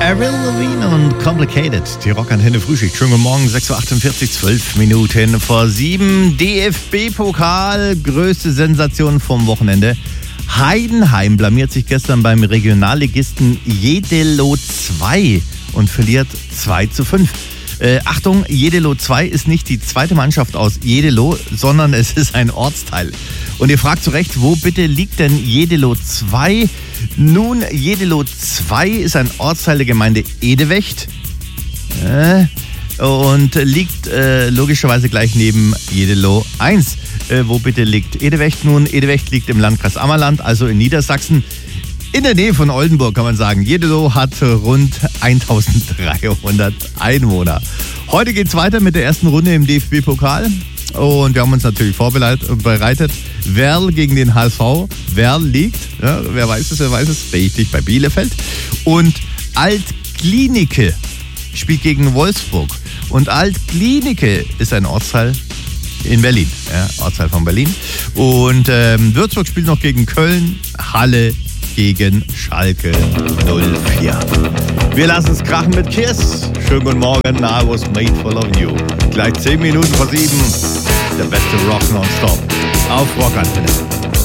Avril Lavigne und Complicated, die Rockantenne Frühschicht. Schönen guten Morgen, 6.48 Uhr, 12 Minuten vor 7. DFB-Pokal, größte Sensation vom Wochenende. Heidenheim blamiert sich gestern beim Regionalligisten Jedelo 2 und verliert 2:5. Achtung, Jedelo 2 ist nicht die zweite Mannschaft aus Jedelo, sondern es ist ein Ortsteil. Und ihr fragt zu Recht, wo bitte liegt denn Jedelo 2? Nun, Jedelo 2 ist ein Ortsteil der Gemeinde Edewecht und liegt logischerweise gleich neben Jedelo 1. Wo bitte liegt Edewecht? Nun, Edewecht liegt im Landkreis Ammerland, also in Niedersachsen. In der Nähe von Oldenburg kann man sagen. Jedelo hat rund 1300 Einwohner. Heute geht es weiter mit der ersten Runde im DFB-Pokal. Und wir haben uns natürlich vorbereitet. Werl gegen den HSV. Werl liegt, ja, wer weiß es, richtig, bei Bielefeld. Und Alt-Glienicke spielt gegen Wolfsburg. Und Alt-Glienicke ist ein Ortsteil in Berlin. Ja, Ortsteil von Berlin. Und Würzburg spielt noch gegen Köln. Halle gegen Schalke 04. Wir lassen es krachen mit Kiss. Schönen guten Morgen, I was made for loving you. Gleich 10 Minuten vor 7. Der beste Rock nonstop auf Rockantenne.